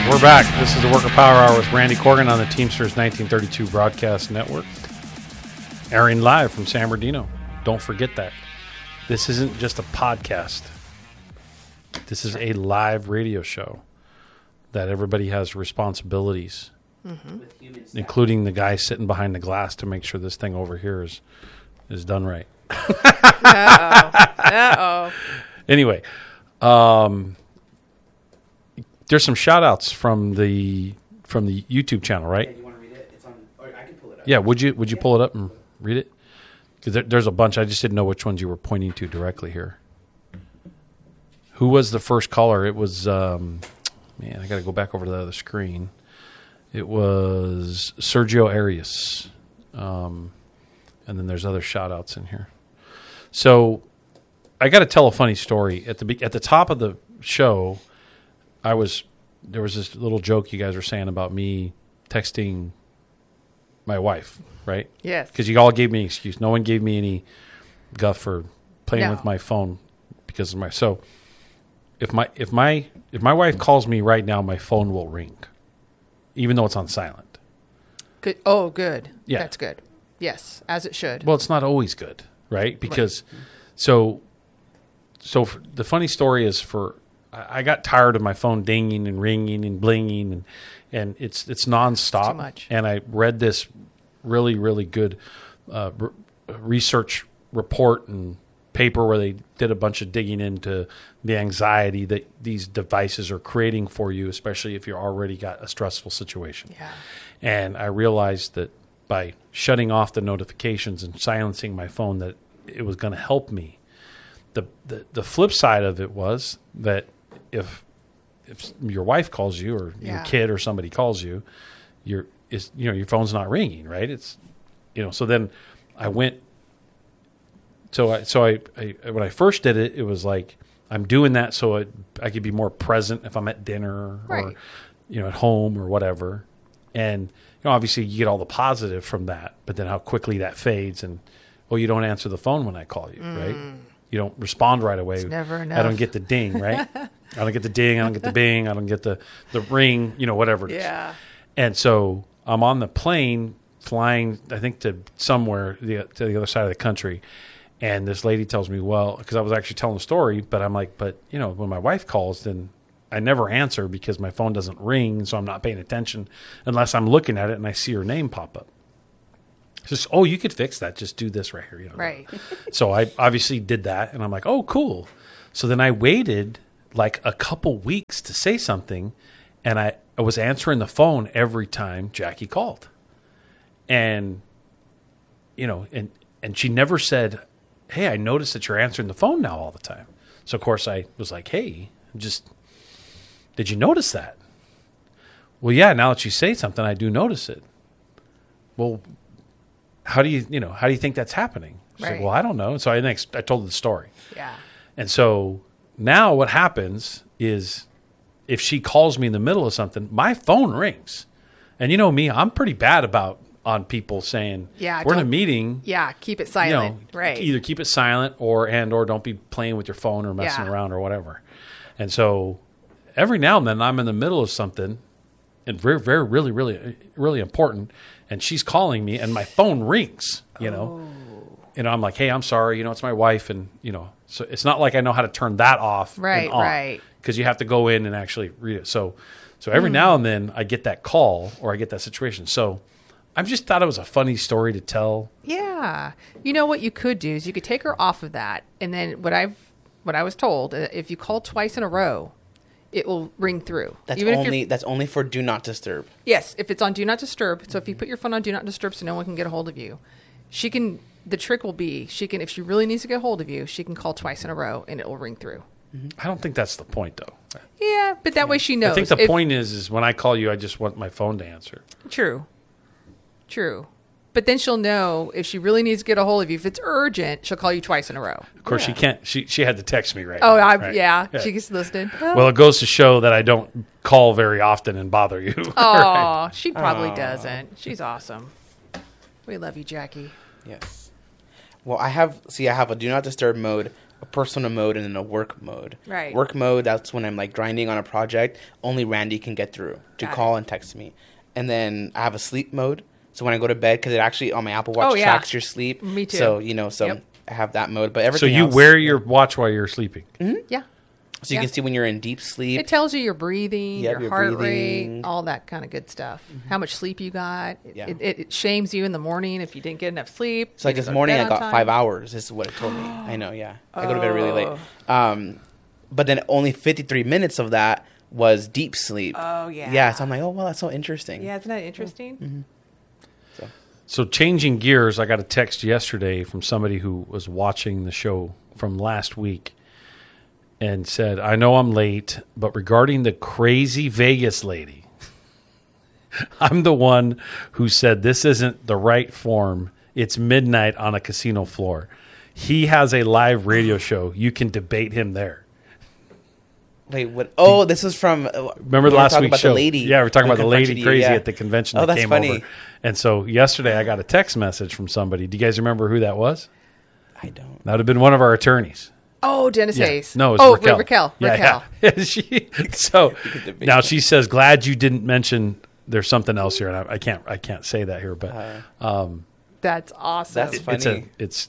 We're back. This is the Worker Power Hour with Randy Corgan on the Teamsters 1932 Broadcast Network. Airing live from San Bernardino. Don't forget that. This isn't just a podcast. This is a live radio show that everybody has responsibilities, including the guy sitting behind the glass to make sure this thing over here is done right. Uh-oh. Anyway, there's some shout-outs from the YouTube channel, right? Yeah, you want to read it? It's on, or I can pull it up. Yeah, would you pull it up and read it? Because there's a bunch. I just didn't know which ones you were pointing to directly here. Who was the first caller? It was, man, I got to go back over to the other screen. It was Sergio Arias. And then there's other shout-outs in here. So I got to tell a funny story. At the top of the show, there was this little joke you guys were saying about me texting my wife, right? Yes. Because you all gave me an excuse. No one gave me any guff for playing with my phone because of my. So if my wife calls me right now, my phone will ring, even though it's on silent. Good. Oh, good. Yeah. That's good. Yes, as it should. Well, it's not always good, right? Because so the funny story is I got tired of my phone dinging and ringing and blinging and it's nonstop. Too much. And I read this really, really good research report and paper where they did a bunch of digging into the anxiety that these devices are creating for you, especially if you're already got a stressful situation. Yeah. And I realized that by shutting off the notifications and silencing my phone that it was going to help me. The flip side of it was that if your wife calls you or your kid or somebody calls you, your phone's not ringing, right? It's so then I went. So I when I first did it, it was like I'm doing that so I could be more present if I'm at dinner or at home or whatever, and obviously you get all the positive from that, but then how quickly that fades and you don't answer the phone when I call you, right? You don't respond right away. It's never enough. I don't get the ding, right? I don't get the ding. I don't get the bing. I don't get the ring. Whatever it is. Yeah. And so I'm on the plane flying, I think, to somewhere to the other side of the country. And this lady tells me, well, because I was actually telling a story, but I'm like, when my wife calls, then I never answer because my phone doesn't ring, so I'm not paying attention unless I'm looking at it and I see her name pop up. Just, you could fix that. Just do this right here. Right. So I obviously did that, and I'm like, oh, cool. So then I waited like a couple weeks to say something, and I was answering the phone every time Jackie called. And, and she never said, hey, I noticed that you're answering the phone now all the time. So, of course, I was like, hey, did you notice that? Well, yeah, now that you say something, I do notice it. Well, how do you think that's happening? She's like, well, I don't know. So I told her the story. Yeah. And so now what happens is if she calls me in the middle of something, my phone rings. And you know me, I'm pretty bad on people saying, we're in a meeting. Yeah, keep it silent. Right. Either keep it silent or don't be playing with your phone or messing around or whatever. And so every now and then I'm in the middle of something and very, very, really, really, really important. And she's calling me and my phone rings, I'm like, hey, I'm sorry. It's my wife. And, so it's not like I know how to turn that off. Right, and on, right. Because you have to go in and actually read it. So every now and then I get that call or I get that situation. So I just thought it was a funny story to tell. Yeah. You know what you could do is you could take her off of that. And then what I was told, if you call twice in a row, it will ring through. That's only for Do Not Disturb. Yes, if it's on Do Not Disturb. So if you put your phone on Do Not Disturb so no one can get a hold of you, the trick will be, if she really needs to get a hold of you, she can call twice in a row and it will ring through. I don't think that's the point, though. Yeah, but that way she knows. I think the point is when I call you, I just want my phone to answer. True. But then she'll know if she really needs to get a hold of you. If it's urgent, she'll call you twice in a row. Of course, she can't. She had to text me right now. Right? Yeah, she's listening. Well, it goes to show that I don't call very often and bother you. Oh, right? She probably doesn't. She's awesome. We love you, Jackie. Yes. Well, I have a Do Not Disturb mode a personal mode and then a work mode. Right. Work mode, that's when I'm like grinding on a project. Only Randy can get through to Got call it. and text me. And then I have a sleep mode. So when I go to bed, because it actually on my Apple Watch Oh, yeah. tracks your sleep. Me too. So, Yep. I have that mode. But So everything you else, wear your watch while you're sleeping. Yeah. So you yeah. can see when you're in deep sleep. It tells you your breathing, Yep, your your heart breathing. rate, all that kind of good stuff. How much sleep you got. Yeah. It shames you in the morning if you didn't get enough sleep. So like You this go to morning, bed I on got time. 5 hours. This is what it told me. I know, yeah. I go to bed really late. Oh. But then only 53 minutes of that was deep sleep. Oh, yeah. Yeah, so I'm like, oh, well, that's so interesting. Yeah, isn't that interesting? So changing gears, I got a text yesterday from somebody who was watching the show from last week and said, I know I'm late, but regarding the crazy Vegas lady, I'm the one who said this isn't the right form. It's midnight on a casino floor. He has a live radio show. You can debate him there. Wait, what? Oh, this was from. Remember we were last talking week's about show? The lady Yeah, we're talking who about the lady confronted you, crazy yeah. at the convention Oh, that that's came funny. over. And so yesterday I got a text message from somebody. Do you guys remember who that was? I don't. That would have been one of our attorneys. Oh, Dennis Yeah. Hayes. No, it was Raquel. Raquel. Yeah. So debate now that. she says, glad you didn't mention there's something else here. And I can't say that here, but That's awesome. That's funny.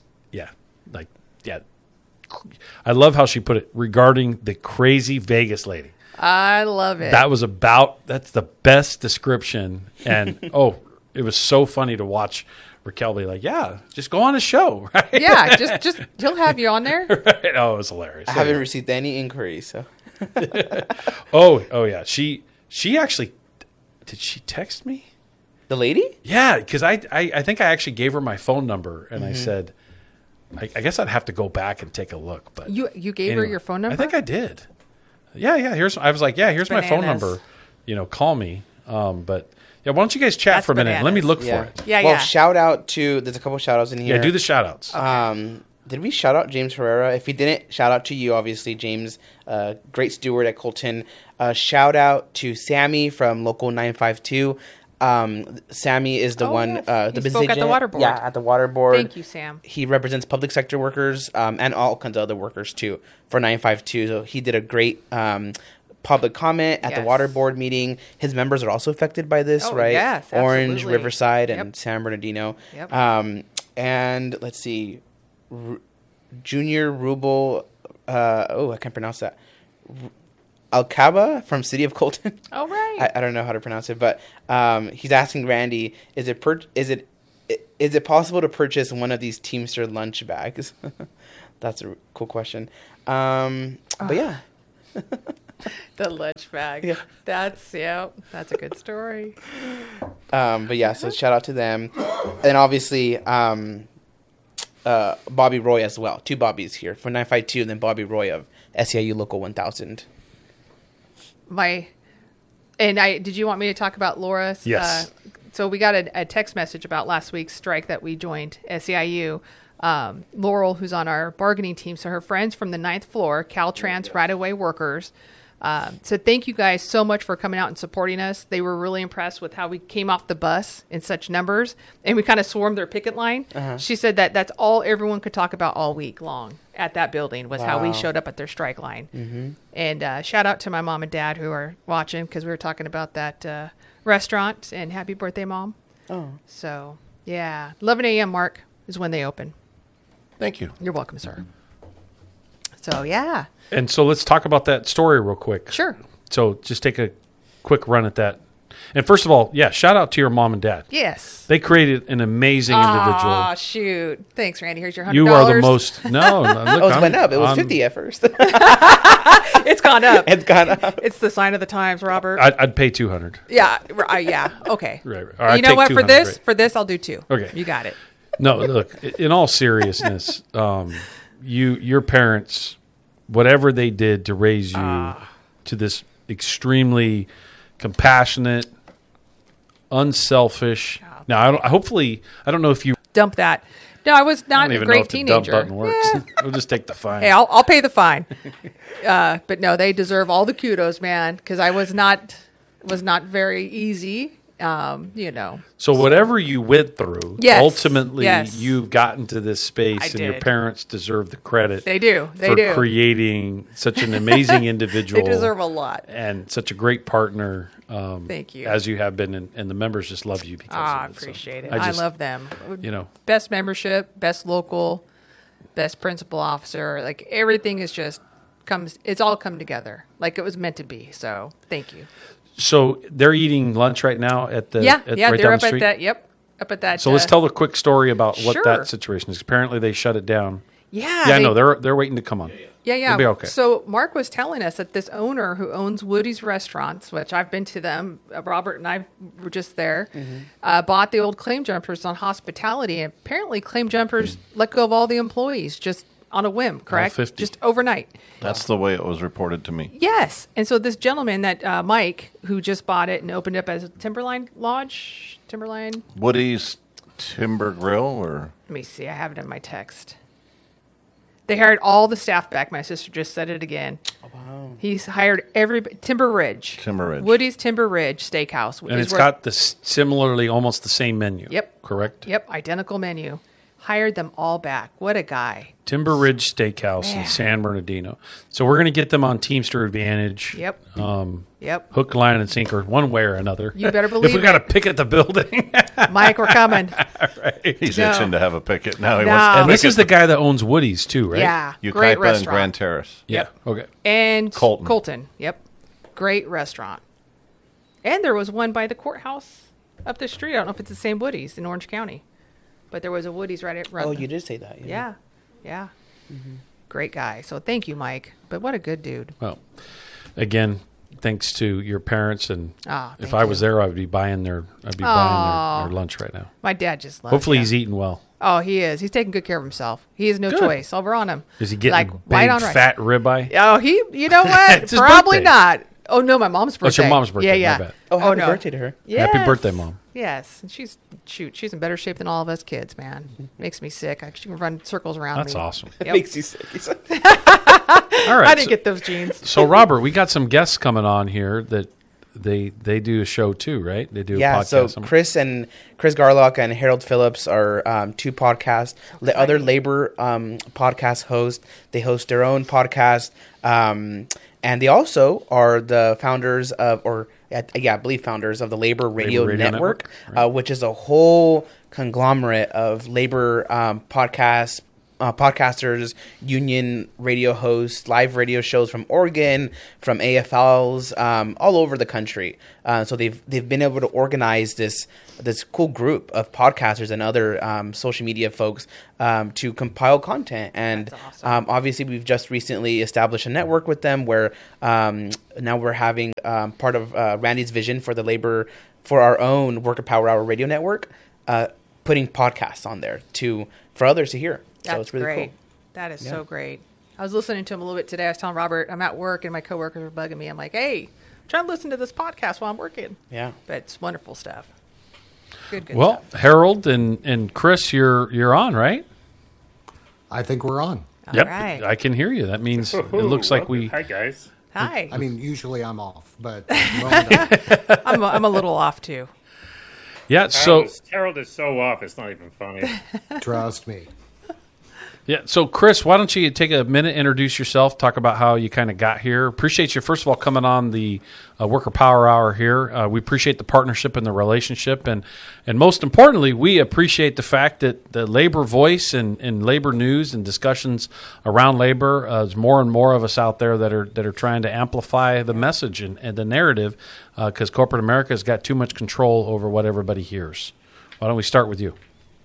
I love how she put it regarding the crazy Vegas lady. I love it. That's the best description. And, it was so funny to watch Raquel be like, yeah, just go on a show, right? yeah, just he'll have you on there. Right? Oh, it was hilarious. I haven't received any inquiries, so. Oh, yeah. She actually, did she text me? The lady? Yeah, because I think I actually gave her my phone number and Mm-hmm. I said, I guess I'd have to go back and take a look. But You gave her anyway, your phone number? I think I did. Yeah. I was like, here's my phone Bananas. number. Call me. But yeah, why don't you guys chat That's for a minute? bananas. Let me look Yeah. for it. Yeah, Well, yeah. shout out to. There's a couple shout outs in here. Yeah, do the shout outs. Did we shout out James Herrera? If we didn't, shout out to you, obviously, James, great steward at Colton. Shout out to Sammy from Local 952. Sammy is the one, yes. the He business spoke at the agent. water board. Yeah, at the water board. Thank you, Sam. He represents public sector workers and all kinds of other workers too for 952. So he did a great public comment at the Yes. water board meeting. His members are also affected by this, Oh, right? yes, Orange, absolutely. Riverside, and Yep. San Bernardino. Yep. And let's see, Junior Rubel. I can't pronounce that. Alcaba from City of Colton. Oh, right. I don't know how to pronounce it, but he's asking Randy, is it possible to purchase one of these Teamster lunch bags? That's a cool question. But yeah, The lunch bag. Yeah. That's a good story. but yeah. So shout out to them, and obviously Bobby Roy as well. Two Bobbies here for 952, and then Bobby Roy of SEIU Local 1000. Did you want me to talk about Laura's? Yes. So we got a text message about last week's strike that we joined SEIU. Laurel, who's on our bargaining team, so her friends from the 9th floor, Caltrans right-of-way workers, said thank you guys so much for coming out and supporting us. They were really impressed with how we came off the bus in such numbers, and we kind of swarmed their picket line. She said that's all everyone could talk about all week long at that building was how we Wow. showed up at their strike line. And shout out to my mom and dad who are watching because we were talking about that restaurant, and happy birthday, Mom. Oh, So, yeah, 11 a.m. Mark is when they open. Thank you. You're welcome, sir. So, yeah, And so let's talk about that story real quick. sure. So just take a quick run at that. And first of all, shout out to your mom and dad. Yes. They created an amazing individual. Oh, shoot. Thanks, Randy. Here's your $100. You are the most. No, look, oh, it went up. It was 50 at first. It's gone up. It's gone up. It's the sign of the times, Robert. I'd pay 200. Yeah. Yeah. Okay. Right. Or I'd You know take what? For 200, this, right. for this, I'll do 2. Okay. You got it. No, look. In all seriousness, your parents, whatever they did to raise you to this extremely compassionate, unselfish. Now, hopefully, I don't know if you. Dump that. No, I was I not don't a even know great if the dump teenager. button works. We'll just take the fine. Hey, I'll pay the fine. But no, they deserve all the kudos, man, because I was not very easy You know. So whatever you went through, Yes, ultimately yes. you've gotten to this space, I and your did. parents deserve the credit. They do. They for do. creating such an amazing individual. They deserve a lot. and such a great partner. Thank you. As you have been, and the members just love you because I of it. So appreciate it. I I just- love them. You know, Best membership, best local, best principal officer. Like everything is just it's all come together like it was meant to be. So thank you. so they're eating lunch right now at the Yeah, at, yeah, right they're down up the at street. that. Yep, up at that. So let's tell the quick story about what Sure. that situation is. Apparently, they shut it down. Yeah, Yeah, no, they're waiting to come on. Yeah, yeah. It'll be okay. So Mark was telling us that this owner who owns Woody's Restaurants, which I've been to them, Robert and I were just there, bought the old Claim Jumpers on hospitality. And apparently, Claim Jumpers let go of all the employees just on a whim, correct? 50. Just overnight. That's the way it was reported to me. Yes. And so this gentleman, that Mike, who just bought it and opened it up as a Timberline Lodge, Timberline. Woody's Timber Grill, or Let me see. I have it in my text. They hired all the staff back. My sister just said it again. Wow. He's hired Timber Ridge. Timber Ridge. Woody's Timber Ridge Steakhouse. And it's got this similarly almost the same menu. Yep. Correct? Yep, identical menu. Hired them all back. What a guy. Timber Ridge Steakhouse in Man. San Bernardino. So we're going to get them on Teamster Advantage. Yep. Um, Yep. hook, line, and sinker, one way or another. You better If we believe got to it. pick at the building. Mike, we're coming. he's No. itching to have a picket. Now he No. wants to And this picket is the guy that owns Woody's too, right? Yeah. Ukaipa Great and restaurant. Grand Terrace. Yeah. Okay. And Colton. Yep. Great restaurant. And there was one by the courthouse up the street. I don't know if it's the same Woody's in Orange County, but there was a Woody's right. Oh, you did say that. Yeah. Yeah. Great guy. So thank you, Mike. But what a good dude. Well, again, thanks to your parents, and Ah, if thank I was you. there, I'd be buying their Aw. their lunch right now. My dad just loves Hopefully, him. he's eating well. Oh, he is. He's taking good care of himself. He has no Good. choice. Over on him. Is he getting like a big white on rice? fat ribeye? Oh, you know what? It's his Probably birthday. not. Oh no, my mom's birthday. Oh, it's your mom's birthday. Yeah, yeah. My bad. Oh, happy no. birthday to her. Yes. Happy birthday, Mom. Yes, and she's in better shape than all of us kids. Man, makes me sick. She can run circles around That's me. awesome. It Yep. makes you sick. He's like, All right. I didn't get those genes. So, Robert, we got some guests coming on here that they do a show too, right? They do a yeah, so podcast. Chris Garlock and Harold Phillips are two podcasts. The other labor podcast hosts. They host their own podcast, and they also are the founders of, I believe founders of the Labor Radio, Network, right. which is a whole conglomerate of labor podcasts. Podcasters, union radio hosts, live radio shows from Oregon, from AFLs, all over the country. So they've been able to organize this cool group of podcasters and other social media folks to compile content. And That's awesome. obviously, we've just recently established a network with them where now we're having part of Randy's vision for our own Worker Power Hour radio network, putting podcasts on there for others to hear. That's So it's really great. cool. That is Yeah. so great. I was listening to him a little bit today. I was telling Robert, I'm at work and my coworkers are bugging me. I'm like, hey, I'm trying to listen to this podcast while I'm working. Yeah. But it's wonderful stuff. Good well, stuff. Harold and Chris, you're on, right? I think we're on. All Yep, right. I can hear you. That means it looks like we. Hi guys. Hi. I mean, usually I'm off, but well, I'm a little off too. Yeah. So Harold is so off. It's not even funny. trust me. yeah. So Chris, why don't you take a minute, introduce yourself, talk about how you kind of got here. Appreciate you first of all coming on the Worker Power Hour here. We appreciate the partnership and the relationship, and most importantly, we appreciate the fact that the labor voice and labor news and discussions around labor is more and more of us out there that are trying to amplify the message and the narrative because corporate America has got too much control over what everybody hears. Why don't we start with you?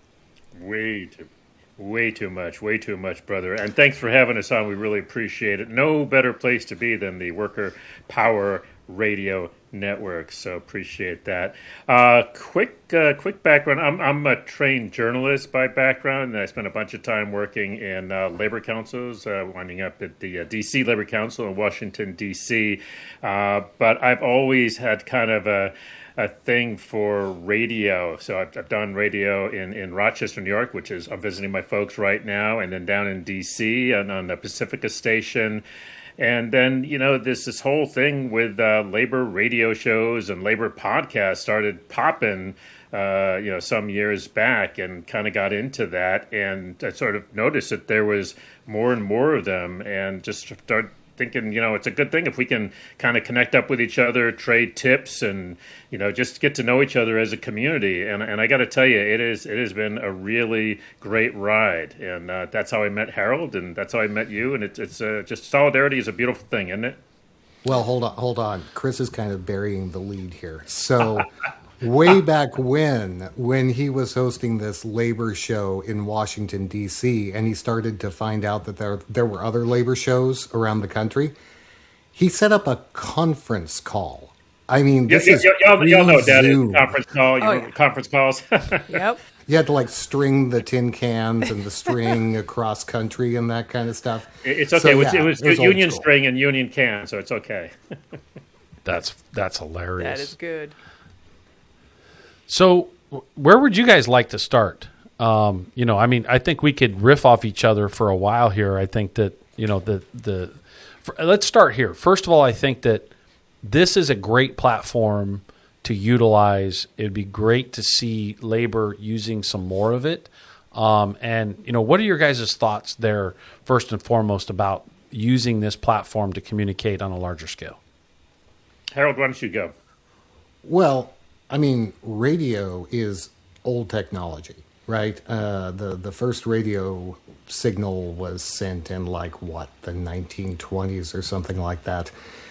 Way too much, brother. And thanks for having us on. We really appreciate it. No better place to be than the Worker Power Radio Network. So appreciate that. Quick background. I'm a trained journalist by background, and I spent a bunch of time working in labor councils, winding up at the D.C. Labor Council in Washington, D.C. But I've always had kind of a thing for radio. So I've done radio in Rochester, New York, I'm visiting my folks right now, and then down in D.C. and on the Pacifica station. And then, this whole thing with labor radio shows and labor podcasts started popping, some years back, and kind of got into that. And I sort of noticed that there was more and more of them, and just started thinking, it's a good thing if we can kind of connect up with each other, trade tips, and, just get to know each other as a community. And I got to tell you, it has been a really great ride. And that's how I met Harold, and that's how I met you. And it's just solidarity is a beautiful thing, isn't it? Well, hold on. Chris is kind of burying the lead here. So way back when he was hosting this labor show in Washington, D.C., and he started to find out that there were other labor shows around the country, he set up a conference call. I mean, this is y'all know that is Zoom. conference call. Conference calls. Yep. You had to string the tin cans and the string across country and that kind of stuff. It's okay. So, it was old union school. string and union can, so it's okay. That's hilarious. That is good. So, where would you guys like to start? I think we could riff off each other for a while here. I think that let's start here. First of all, I think that this is a great platform to utilize. It'd be great to see labor using some more of it. What are your guys' thoughts there, first and foremost, about using this platform to communicate on a larger scale? Harold, why don't you go? Well, I mean, radio is old technology, right? The first radio signal was sent in the 1920s or something like that.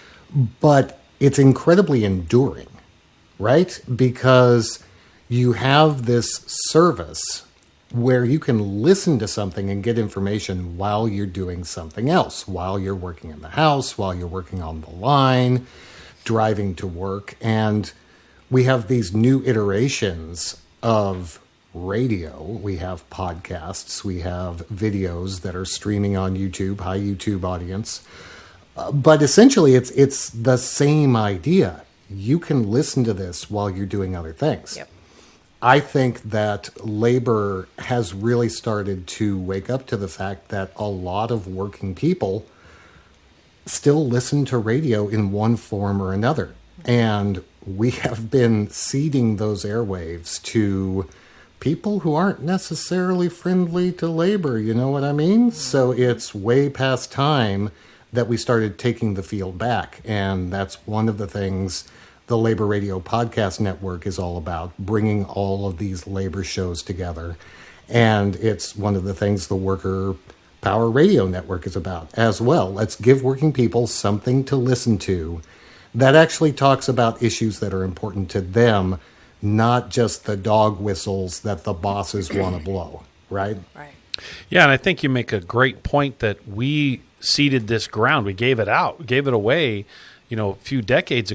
But it's incredibly enduring, right? Because you have this service where you can listen to something and get information while you're doing something else, while you're working in the house, while you're working on the line, driving to work. And we have these new iterations of radio. We have podcasts. We have videos that are streaming on YouTube, high YouTube audience. But essentially, it's the same idea. You can listen to this while you're doing other things. Yep. I think that labor has really started to wake up to the fact that a lot of working people still listen to radio in one form or another. And we have been seeding those airwaves to people who aren't necessarily friendly to labor, you know what I mean? So it's way past time that we started taking the field back. And that's one of the things the Labor Radio Podcast Network is all about, bringing all of these labor shows together. And it's one of the things the Worker Power Radio Network is about as well. Let's give working people something to listen to that actually talks about issues that are important to them, not just the dog whistles that the bosses want to blow, right? Right. Yeah, and I think you make a great point that we seeded this ground. We gave it out, gave it away, a few decades